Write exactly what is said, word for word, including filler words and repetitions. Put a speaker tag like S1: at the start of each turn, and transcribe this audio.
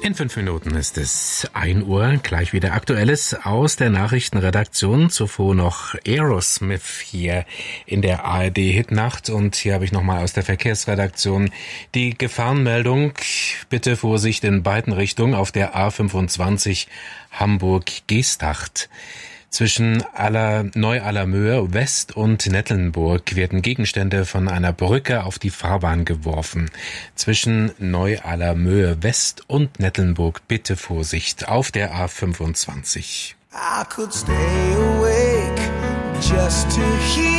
S1: In fünf Minuten ist es ein Uhr, gleich wieder Aktuelles aus der Nachrichtenredaktion. Zuvor noch Aerosmith hier in der A R D-Hitnacht. Und hier habe ich nochmal aus der Verkehrsredaktion die Gefahrenmeldung. Bitte Vorsicht in beiden Richtungen auf der A fünfundzwanzig Hamburg-Geesthacht. Zwischen Aller, Neu-Allermöhe West und Nettelnburg werden Gegenstände von einer Brücke auf die Fahrbahn geworfen. Zwischen Neu-Allermöhe West und Nettelnburg bitte Vorsicht auf der A fünfundzwanzig.
S2: I could stay awake just to hear